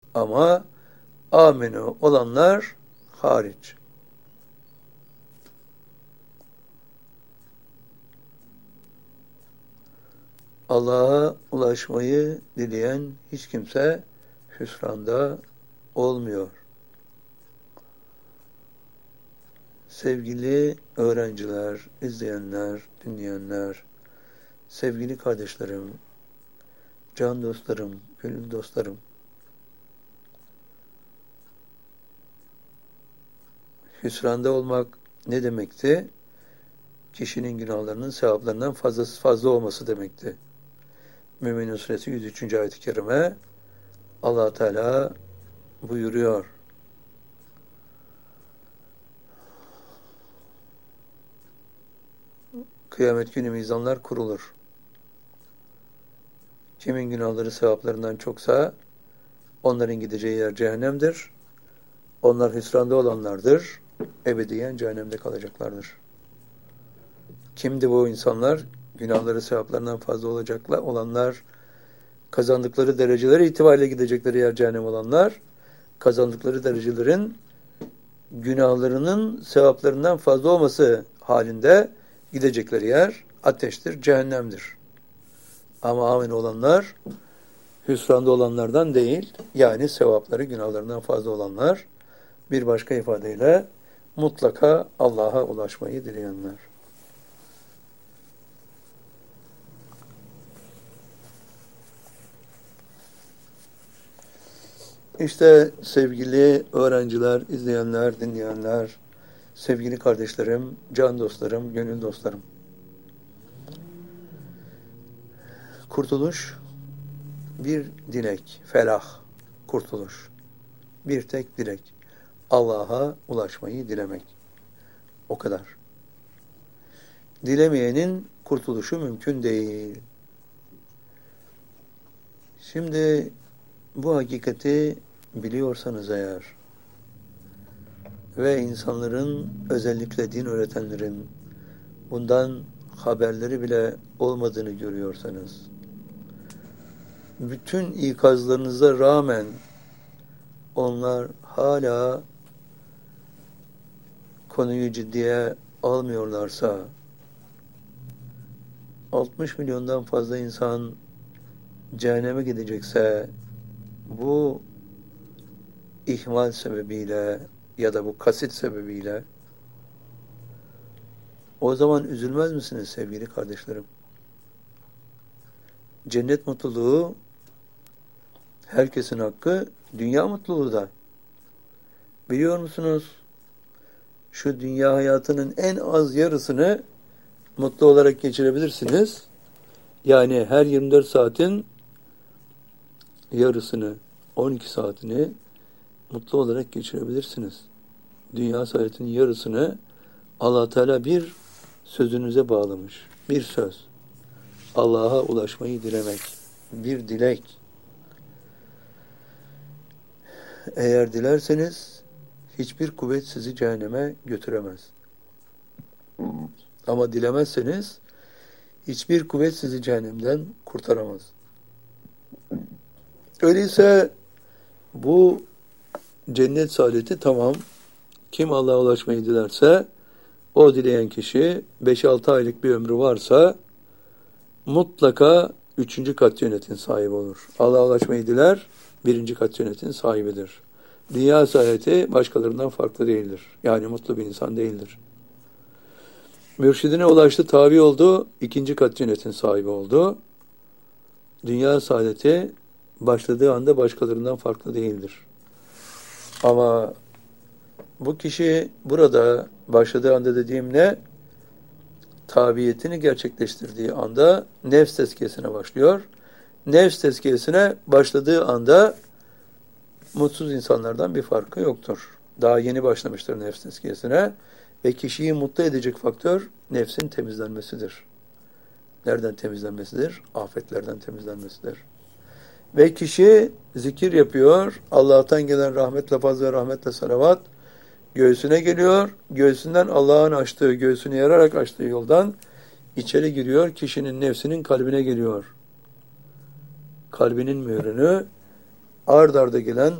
Ama aminu olanlar hariç. Allah'a ulaşmayı dileyen hiç kimse hüsranda olmuyor. Sevgili öğrenciler, izleyenler, dinleyenler, sevgili kardeşlerim, can dostlarım, gönül dostlarım, hüsranda olmak ne demekti? Kişinin günahlarının sevaplarından fazla olması demekti. Mü'minin Suresi 103. ayet-i kerime Allah Teala buyuruyor. Kıyamet günü mizanlar kurulur. Kimin günahları sevaplarından çoksa onların gideceği yer cehennemdir. Onlar hüsranda olanlardır. Ebediyen cehennemde kalacaklardır. Kimdi bu insanlar? Günahları sevaplarından fazla olanlar, kazandıkları dereceler itibariyle gidecekleri yer cehennem olanlar, kazandıkları derecelerin günahlarının sevaplarından fazla olması halinde gidecekleri yer ateştir, cehennemdir. Ama amin olanlar, hüsranda olanlardan değil, yani sevapları günahlarından fazla olanlar, bir başka ifadeyle mutlaka Allah'a ulaşmayı dileyenler. İşte sevgili öğrenciler, izleyenler, dinleyenler, sevgili kardeşlerim, can dostlarım, gönül dostlarım. Kurtuluş bir dilek, felah, kurtuluş. Bir tek dilek. Allah'a ulaşmayı dilemek. O kadar. Dilemeyenin kurtuluşu mümkün değil. Şimdi bu hakikati biliyorsanız eğer ve insanların, özellikle din öğretenlerin bundan haberleri bile olmadığını görüyorsanız, bütün ikazlarınıza rağmen onlar hala konuyu ciddiye almıyorlarsa, 60 milyondan fazla insan cehenneme gidecekse, bu ihmal sebebiyle ya da bu kasit sebebiyle, o zaman üzülmez misiniz sevgili kardeşlerim? Cennet mutluluğu herkesin hakkı, dünya mutluluğu da. Biliyor musunuz? Şu dünya hayatının en az yarısını mutlu olarak geçirebilirsiniz. Yani her 24 saatin yarısını, 12 saatini mutlu olarak geçirebilirsiniz. Dünya saatinin yarısını Allah Teala bir sözünüze bağlamış. Bir söz. Allah'a ulaşmayı dilemek. Bir dilek. Eğer dilerseniz hiçbir kuvvet sizi cehenneme götüremez. Ama dilemezseniz hiçbir kuvvet sizi cehennemden kurtaramaz. Öyleyse bu cennet saadeti tamam. Kim Allah'a ulaşmayı dilerse, o dileyen kişi 5-6 aylık bir ömrü varsa mutlaka 3. kat cennetin sahibi olur. Allah'a ulaşmayı diler, 1. kat cennetin sahibidir. Dünya saadeti başkalarından farklı değildir. Yani mutlu bir insan değildir. Mürşidine ulaştı, tabi oldu, 2. kat cennetin sahibi oldu. Dünya saadeti başladığı anda başkalarından farklı değildir. Ama bu kişi burada başladığı anda dediğim ne? Tabiyetini gerçekleştirdiği anda nefs tezkiyesine başlıyor. Nefs tezkiyesine başladığı anda mutsuz insanlardan bir farkı yoktur. Daha yeni başlamıştır nefs tezkiyesine ve kişiyi mutlu edecek faktör nefsin temizlenmesidir. Nereden temizlenmesidir? Afetlerden temizlenmesidir. Ve kişi zikir yapıyor, Allah'tan gelen rahmet, lafaz ve rahmetle salavat göğsüne geliyor, göğsünden Allah'ın açtığı, göğsünü yararak açtığı yoldan içeri giriyor, kişinin nefsinin kalbine geliyor. Kalbinin mührünü ard arda gelen